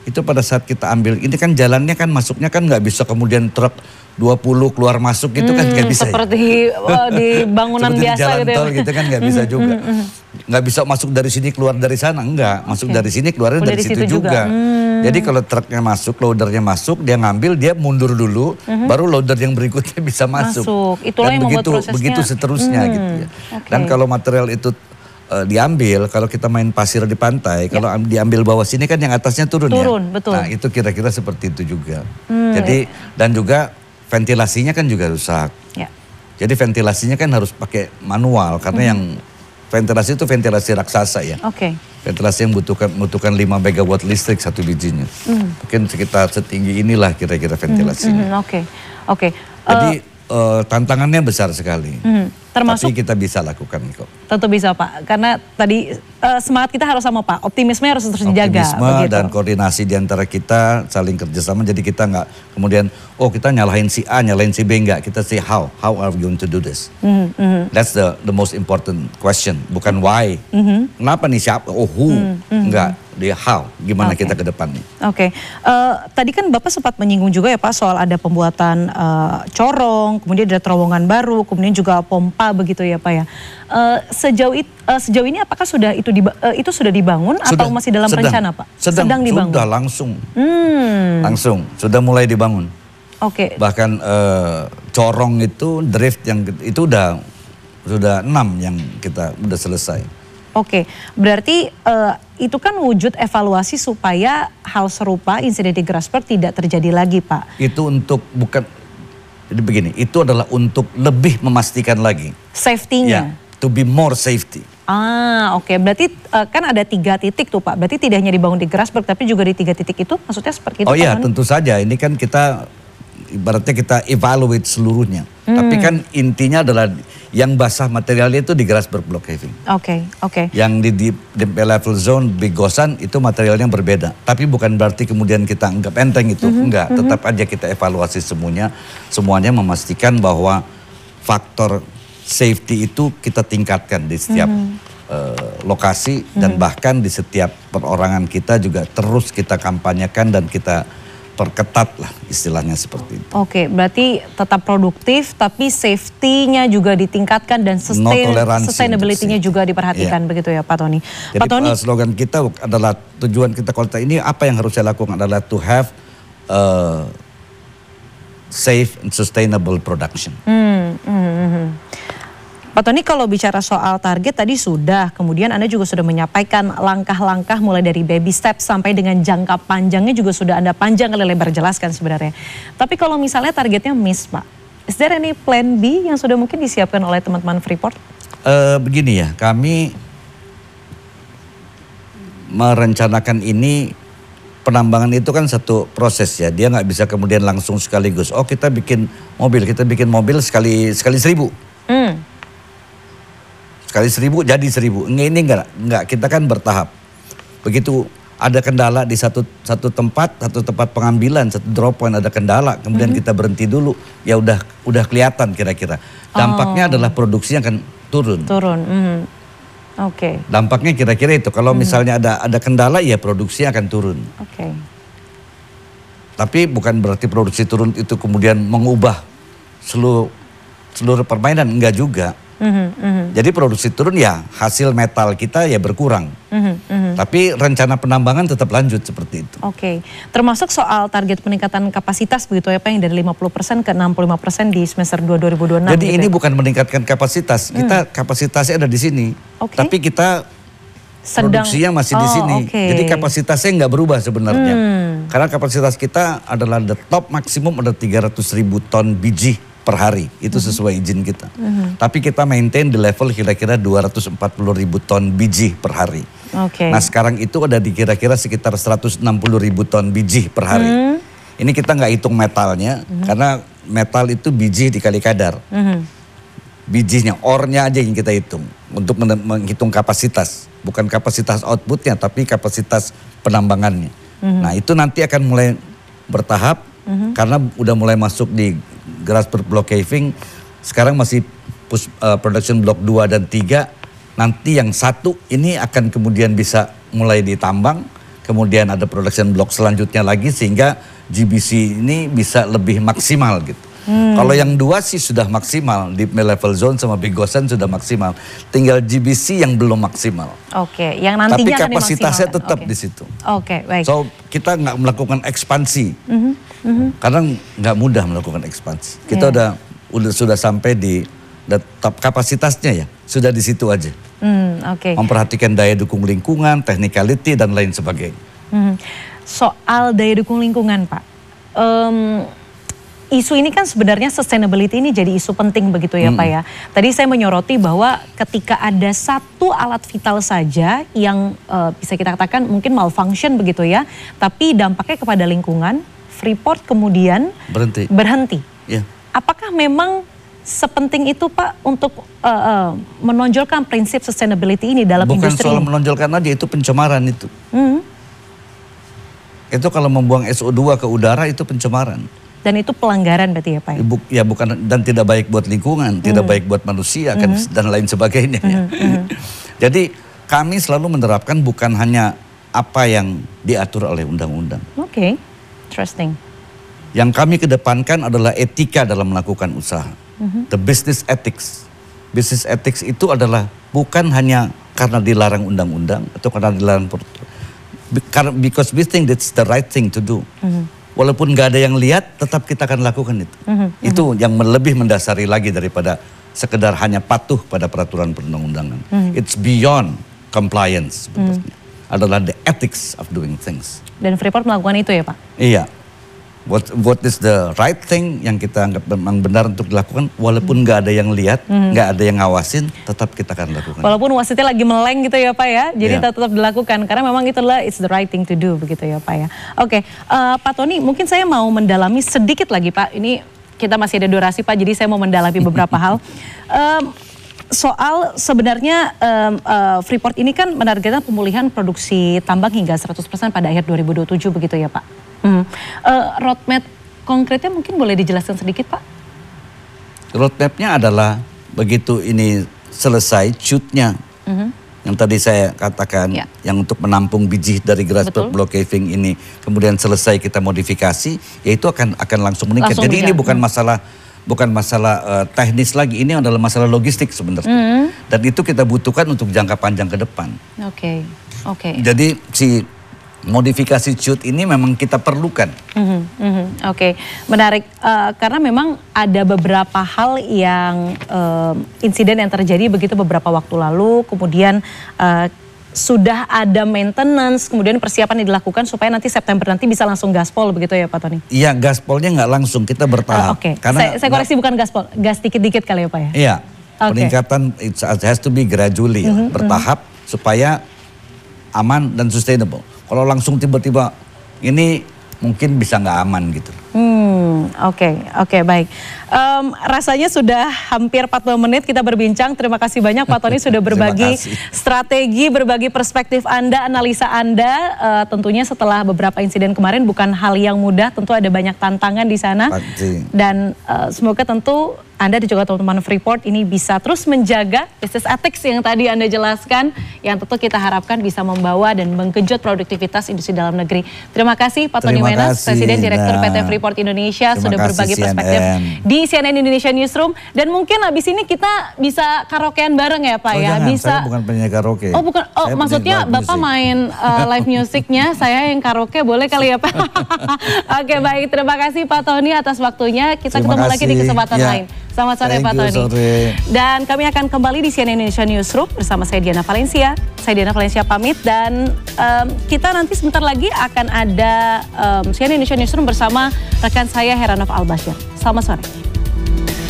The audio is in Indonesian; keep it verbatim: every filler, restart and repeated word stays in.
itu pada saat kita ambil, ini kan jalannya kan masuknya kan nggak bisa kemudian truk dua puluh keluar masuk gitu hmm, kan nggak bisa. Seperti ya? oh, di bangunan seperti biasa di jalan gitu tol ya. gitu kan nggak bisa juga. Nggak bisa masuk dari sini keluar dari sana, enggak. Masuk okay. dari sini keluar dari, dari situ, situ juga. juga. Hmm. Jadi kalau truknya masuk, loadernya masuk, dia ngambil, dia mundur dulu, hmm. baru loader yang berikutnya bisa masuk. Masuk. Itulah dan yang begitu, membuat prosesnya. begitu seterusnya hmm. gitu ya. Okay. Dan kalau material itu Uh, diambil, kalau kita main pasir di pantai, ya. Kalau diambil bawah sini kan yang atasnya turun, turun ya. Betul. Nah itu kira-kira seperti itu juga. Hmm, Jadi ya. Dan juga ventilasinya kan juga rusak. Ya. Jadi ventilasinya kan harus pakai manual karena hmm. yang ventilasi itu ventilasi raksasa ya. Oke. Okay. Ventilasi yang membutuhkan membutuhkan lima megawatt listrik satu bijinya. Hmm. Mungkin sekitar setinggi inilah kira-kira ventilasinya. Oke, hmm, oke. Okay. Okay. Jadi uh, uh, tantangannya besar sekali. Hmm. Termasuk, tapi kita bisa lakukan kok. Tentu bisa Pak, karena tadi uh, semangat kita harus sama Pak, optimisme harus terus dijaga. Optimisme begitu. Dan koordinasi di antara kita saling kerjasama, jadi kita nggak kemudian, oh kita nyalahin si A, nyalahin si B, enggak. Kita say how, how are we going to do this? Mm-hmm. That's the the most important question, bukan why. Mm-hmm. Kenapa nih siapa, oh who, mm-hmm. enggak. Dia how, gimana okay. kita ke depannya. Oke, okay. uh, tadi kan Bapak sempat menyinggung juga ya Pak soal ada pembuatan uh, corong, kemudian ada terowongan baru, kemudian juga pompa begitu ya Pak ya. Uh, sejauh it, uh, sejauh ini apakah sudah itu diba, uh, itu sudah dibangun sudah, atau masih dalam sedang, rencana Pak? Sedang, sedang dibangun. Sudah langsung, hmm. langsung sudah mulai dibangun. Oke. Okay. Bahkan uh, corong itu drift yang itu udah sudah enam yang kita udah selesai. Oke, berarti uh, itu kan wujud evaluasi supaya hal serupa insiden di Grasberg tidak terjadi lagi Pak. Itu untuk bukan, jadi begini, itu adalah untuk lebih memastikan lagi. Safety-nya? Ya, to be more safety. Ah oke, okay. Berarti uh, kan ada tiga titik tuh Pak, berarti tidak hanya dibangun di Grasberg tapi juga di tiga titik itu maksudnya seperti itu? Oh iya tentu saja, ini kan kita ibaratnya kita evaluate seluruhnya. Hmm. Tapi kan intinya adalah yang basah materialnya itu di Grasberg block caving. Oke, okay, oke. Okay. Yang di, di, di level zone Big Gosan itu materialnya berbeda. Tapi bukan berarti kemudian kita anggap enteng itu. Mm-hmm. Enggak, mm-hmm. tetap aja kita evaluasi semuanya. Semuanya memastikan bahwa faktor safety itu kita tingkatkan di setiap mm-hmm. uh, lokasi. Mm-hmm. Dan bahkan di setiap perorangan kita juga terus kita kampanyekan dan kita perketat lah istilahnya seperti itu. Oke, berarti tetap produktif tapi safety-nya juga ditingkatkan dan sustain, sustainability-nya juga diperhatikan yeah. begitu ya Pak Tony. Jadi Pak Tony, uh, slogan kita adalah tujuan kita kota ini apa yang harus saya lakukan adalah to have uh, safe and sustainable production. Hmm, hmm, hmm. Pak Tony, kalau bicara soal target tadi sudah, kemudian Anda juga sudah menyampaikan langkah-langkah mulai dari baby step sampai dengan jangka panjangnya juga sudah Anda panjang kali lebar jelaskan sebenarnya. Tapi kalau misalnya targetnya miss Pak, is there any plan B yang sudah mungkin disiapkan oleh teman-teman Freeport? Uh, begini ya, kami merencanakan ini, penambangan itu kan satu proses ya, dia nggak bisa kemudian langsung sekaligus. Oh kita bikin mobil, kita bikin mobil sekali sekali seribu. Hmm. Sekali seribu jadi seribu. Ini, ini enggak, enggak, kita kan bertahap. Begitu ada kendala di satu satu tempat, satu tempat pengambilan, satu drop point ada kendala, kemudian mm-hmm. kita berhenti dulu, ya udah udah kelihatan kira-kira. Dampaknya oh. adalah produksi yang akan turun. Turun. Mm-hmm. Oke. Okay. Dampaknya kira-kira itu. Kalau mm-hmm. misalnya ada ada kendala, ya produksi akan turun. Oke. Okay. Tapi bukan berarti produksi turun itu kemudian mengubah seluruh seluruh permainan, enggak juga. Mm-hmm, mm-hmm. Jadi produksi turun ya hasil metal kita ya berkurang. Mm-hmm, mm-hmm. Tapi rencana penambangan tetap lanjut seperti itu. Oke, okay. Termasuk soal target peningkatan kapasitas begitu ya Pak yang dari lima puluh persen ke enam puluh lima persen di semester dua dua ribu dua puluh enam. Jadi gitu ini ya? Bukan meningkatkan kapasitas, mm. kita kapasitasnya ada di sini. Okay. Tapi kita Sedang, produksinya masih oh, di sini. Okay. Jadi kapasitasnya nggak berubah sebenarnya. Mm. Karena kapasitas kita adalah the top maksimum ada tiga ratus ribu ton biji per hari, itu sesuai izin kita. Uh-huh. Tapi kita maintain di level kira-kira dua ratus empat puluh ribu ton biji per hari. Okay. Nah sekarang itu ada di kira-kira sekitar seratus enam puluh ribu ton biji per hari. Uh-huh. Ini kita nggak hitung metalnya, uh-huh. karena metal itu biji dikali kadar. Uh-huh. Bijinya, ornya aja yang kita hitung untuk menghitung kapasitas. Bukan kapasitas outputnya, tapi kapasitas penambangannya. Uh-huh. Nah itu nanti akan mulai bertahap, uh-huh. karena udah mulai masuk di Grasberg block caving, sekarang masih push, uh, production block dua dan tiga, nanti yang satu ini akan kemudian bisa mulai ditambang, kemudian ada production block selanjutnya lagi sehingga G B C ini bisa lebih maksimal gitu. Hmm. Kalau yang dua sih sudah maksimal, di level zone sama Big Ocean sudah maksimal. Tinggal G B C yang belum maksimal. Oke, yang nantinya tapi kapasitasnya tetap okay. di situ. Oke, baik. So kita nggak melakukan ekspansi, mm-hmm. Mm-hmm. karena nggak mudah melakukan ekspansi. Kita yeah. udah udah sudah sampai di tetap kapasitasnya ya, sudah di situ aja. Mm, Oke. Okay. Memperhatikan daya dukung lingkungan, technicality dan lain sebagainya. Mm. Soal daya dukung lingkungan, Pak. Um, Isu ini kan sebenarnya sustainability ini jadi isu penting begitu ya hmm. Pak ya. Tadi saya menyoroti bahwa ketika ada satu alat vital saja yang uh, bisa kita katakan mungkin malfunction begitu ya. Tapi dampaknya kepada lingkungan, Freeport kemudian berhenti. berhenti. Yeah. Apakah memang sepenting itu Pak untuk uh, uh, menonjolkan prinsip sustainability ini dalam Bukan industri? Bukan soal menonjolkan aja, itu pencemaran itu. Hmm. Itu kalau membuang S O dua ke udara itu pencemaran. Dan itu pelanggaran berarti ya Pak? Ya, ya bukan, dan tidak baik buat lingkungan, mm. tidak baik buat manusia kan, mm. dan lain sebagainya. Mm. Ya. Mm. Jadi kami selalu menerapkan bukan hanya apa yang diatur oleh undang-undang. Oke, okay. Interesting. Yang kami kedepankan adalah etika dalam melakukan usaha. Mm-hmm. The business ethics. Business ethics itu adalah bukan hanya karena dilarang undang-undang atau karena dilarang, because we think that's the right thing to do. Mm-hmm. Walaupun nggak ada yang lihat, tetap kita akan lakukan itu. Mm-hmm. Itu yang lebih mendasari lagi daripada sekedar hanya patuh pada peraturan perundang-undangan. Mm-hmm. It's beyond compliance sebenarnya. Mm-hmm. Adalah the ethics of doing things. Dan Freeport melakukan itu ya Pak? Iya. What, what is the right thing yang kita anggap memang benar untuk dilakukan, walaupun nggak ada yang lihat, nggak mm-hmm. ada yang ngawasin, tetap kita akan lakukan. Walaupun wasitnya lagi meleng gitu ya Pak ya, jadi yeah. tetap dilakukan karena memang itulah it's the right thing to do begitu ya Pak ya. Oke, okay. uh, Pak Tony, mungkin saya mau mendalami sedikit lagi Pak. Ini kita masih ada durasi Pak, jadi saya mau mendalami beberapa hal. Um, Soal sebenarnya um, uh, Freeport ini kan menargetkan pemulihan produksi tambang hingga seratus persen pada akhir dua ribu dua puluh tujuh begitu ya Pak. Hmm. Uh, roadmap konkretnya mungkin boleh dijelaskan sedikit Pak? Roadmapnya adalah begitu ini selesai shootnya, mm-hmm. yang tadi saya katakan, yeah. yang untuk menampung biji dari grassberg block caving ini, kemudian selesai kita modifikasi, ya itu akan akan langsung meningkat. Langsung Jadi bisa. Ini bukan hmm. masalah bukan masalah uh, teknis lagi, ini adalah masalah logistik sebenarnya. Mm-hmm. Dan itu kita butuhkan untuk jangka panjang ke depan. Oke, okay. oke. Okay. Jadi si modifikasi shoot ini memang kita perlukan. Mm-hmm, mm-hmm, Oke, okay. Menarik. Uh, karena memang ada beberapa hal yang uh, insiden yang terjadi begitu beberapa waktu lalu, kemudian uh, sudah ada maintenance, kemudian persiapan yang dilakukan supaya nanti September nanti bisa langsung gaspol begitu ya Pak Tony? Iya, gaspolnya nggak langsung, kita bertahap. Uh, Oke, okay. saya, saya koreksi bukan gaspol, gas dikit-dikit kali ya Pak ya? Iya, okay. peningkatan it has to be gradually, mm-hmm, bertahap mm-hmm. supaya aman dan sustainable. Kalau langsung tiba-tiba ini mungkin bisa nggak aman gitu. Hmm, oke, okay, oke okay, baik. Um, rasanya sudah hampir empat puluh menit kita berbincang. Terima kasih banyak Pak Tony sudah berbagi strategi, berbagi perspektif Anda, analisa Anda. Uh, tentunya setelah beberapa insiden kemarin bukan hal yang mudah. Tentu ada banyak tantangan di sana. Pasti. Dan uh, semoga tentu Anda dan juga teman-teman Freeport ini bisa terus menjaga business ethics yang tadi Anda jelaskan, yang tentu kita harapkan bisa membawa dan menggenjot produktivitas industri dalam negeri. Terima kasih Pak Tony Wenas, Presiden Direktur P T Freeport Indonesia, sudah berbagi perspektif di C N N Indonesia Newsroom. Dan mungkin habis ini kita bisa karaokean bareng ya Pak oh, ya? Jangan, bisa. Saya bukan penyanyi karaoke. Oh bukan, oh saya maksudnya Bapak music. main uh, live musicnya, saya yang karaoke boleh kali ya Pak? Oke baik, terima kasih Pak Tony atas waktunya. Kita terima ketemu kasih. lagi di kesempatan ya. lain. Selamat sore Pak Tony. Dan kami akan kembali di C N N Indonesia Newsroom bersama saya Diana Valencia. Saya Diana Valencia pamit dan um, kita nanti sebentar lagi akan ada um, C N N Indonesia Newsroom bersama rekan saya Heranov Al-Bashir. Selamat sore.